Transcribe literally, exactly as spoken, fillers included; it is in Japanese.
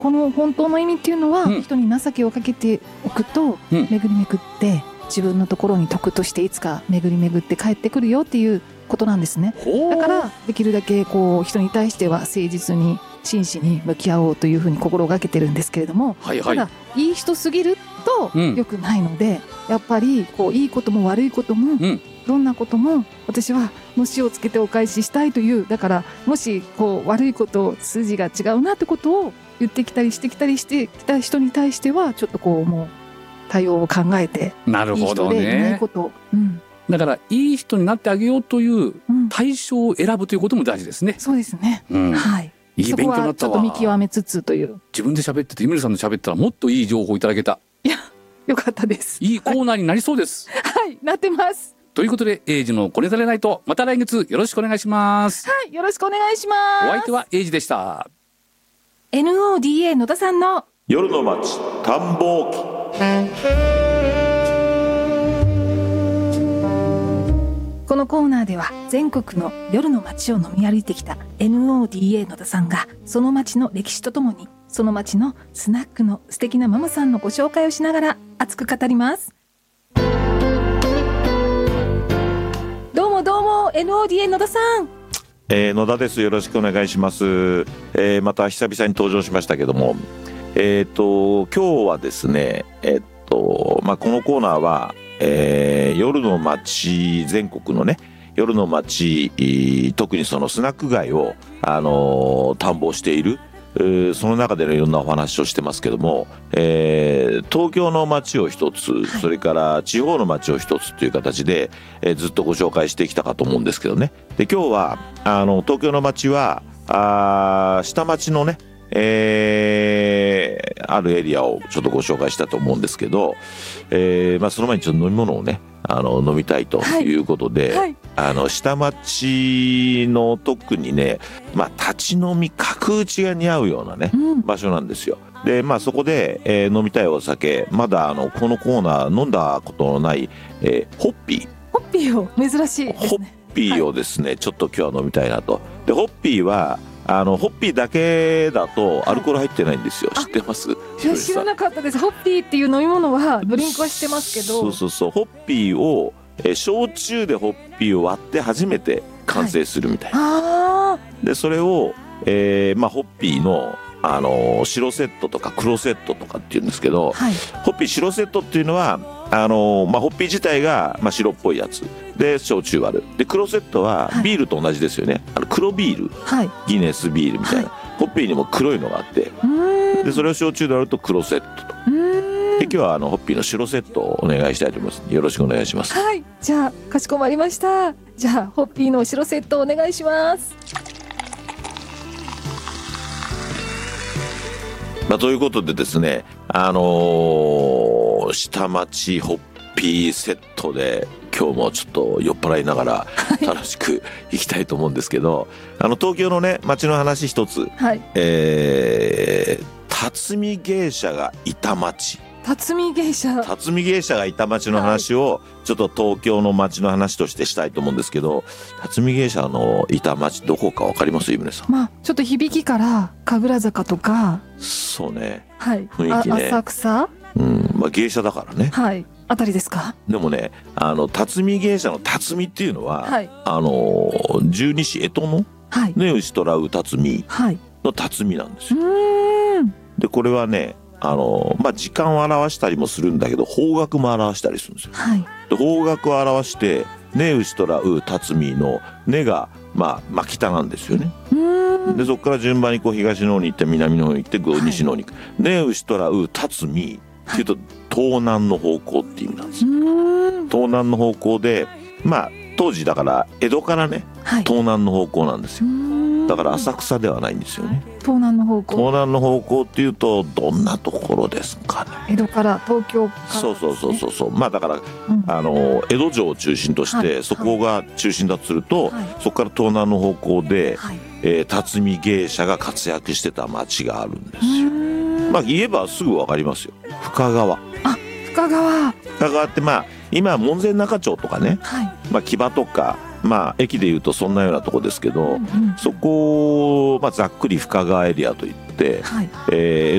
この本当の意味っていうのは、 うん、 人に情けをかけておくと、 うん、 巡り巡って自分のところに徳としていつか巡り巡って帰ってくるよっていうことなんですね。だからできるだけこう人に対しては誠実に真摯に向き合おうというふうに心がけてるんですけれども、 はいはい、 ただいい人すぎると良くないので、うん、やっぱりこういいことも悪いことも、うん、どんなことも私はのしをつけてお返ししたいという、だからもしこう悪いこと筋が違うなってことを言ってきたりしてきたりしてきた人に対してはちょっとこうもう対応を考えて、 なるほどね、 いい人でいないこと、うん、 だからいい人になってあげようという対象を選ぶということも大事ですね、 うん、そうですね、うん、はい、 いい勉強になったわ。 そこはちょっと見極めつつという。 自分で喋ってて、ゆみるさんの喋ったらもっといい情報いただけた。 いや、よかったです。 いいコーナーになりそうです。 はい、なってます。 ということで、エイジのこねざれないと、また来月よろしくお願いします。 はい、よろしくお願いします。 お相手はエイジでした。 エヌオーディーエー 野田さんの夜の街探訪記。 このコーナーでは全国の夜の街を飲み歩いてきた エヌオーディーエー 野田さんが、その街の歴史とともにその街のスナックの素敵なママさんのご紹介をしながら熱く語ります。どうもどうも エヌオーディーエー 野田さん、 えー、野田です。よろしくお願いします。えー、また久々に登場しましたけども、えーと今日はですね、えーとまあ、このコーナーは、えー、夜の街、全国のね夜の街、特にそのスナック街を、あのー、探訪している、その中でのいろんなお話をしてますけども、えー、東京の街を一つ、はい、それから地方の街を一つという形で、えー、ずっとご紹介してきたかと思うんですけどね。で、今日はあの東京の街はあ下町のね、えー、あるエリアをちょっとご紹介したと思うんですけど、えーまあ、その前にちょっと飲み物をねあの飲みたいということで、はいはい、あの下町の特にね、まあ、立ち飲み角打ちが似合うようなね、うん、場所なんですよ。で、まあ、そこで、えー、飲みたいお酒、まだあのこのコーナー飲んだことのない、えー、ホッピーホッピーを珍しいですね。 ホッピーをですね、はい、ちょっと今日は飲みたいなと。で、ホッピーはあのホッピーだけだとアルコール入ってないんですよ、はい、知ってます？いや、知らなかったです。ホッピーっていう飲み物はドリンクは知ってますけど、 そうそうそう、ホッピーを、えー、焼酎でホッピーを割って初めて完成するみたいな、はい、でそれを、えーまあ、ホッピーのあのー、白セットとか黒セットとかっていうんですけど、はい、ホッピー白セットっていうのはあのーまあ、ホッピー自体が、まあ、白っぽいやつで焼酎割る。で黒セットはビールと同じですよね、はい、あの黒ビール、はい、ギネスビールみたいな、はい、ホッピーにも黒いのがあって、でそれを焼酎で割ると黒セットと。で今日はあのホッピーの白セットをお願いしたいと思います。よろしくお願いします。 はい、じゃあかしこまりました。じゃあホッピーの白セットお願いします。 まあ、ということでですね、あのー、下町ホッピーセットで今日もちょっと酔っ払いながら楽しくいきたいと思うんですけど、あの東京のね街の話一つ、はい、えー、辰巳芸者がいた町。 辰巳芸者辰巳芸者がいた町の話をちょっと東京の町の話としてしたいと思うんですけど、辰巳芸者のいた町どこかわかります？ゆみねさん。 まあちょっと響きから神楽坂とか、 そうね、 はい、 雰囲気ね、 浅草、 うん、まあ芸者だからね、 はい、あたりですか。 でもね、あの辰巳芸者の辰巳っていうのは、はい、あの十二支干支の、はい、ね、牛虎う辰巳の辰巳なんですよ。うーん、でこれはね、あのまあ、時間を表したりもするんだけど方角も表したりするんですよ、はい、で方角を表してね牛虎う辰巳のねが、まあ、真北なんですよね。でそこから順番にこう東の方に行って南の方に行ってこう西の方に行く、はい、ね牛虎う辰巳っていうと東南の方向っていう意味なんですよ。東南の方向で、まあ当時だから江戸からね、はい、東南の方向なんですよ。だから浅草ではないんですよね。 東南の方向。 東南の方向っていうとどんなところですかね。 江戸から東京から、ね、 そうそうそうそうそう。まあだから、うん、あの江戸城を中心として、はい、そこが中心だとすると、はい、そこから東南の方向で、はい、えー、辰巳芸者が活躍してた町があるんですよ。まあ言えばすぐわかりますよ。深川。 あ、深川。 深川ってまあ今門前仲町とかね、はい、まあ木場とか。まあ駅でいうとそんなようなとこですけど、うんうん、そこを、まあ、ざっくり深川エリアといってて、はい、えー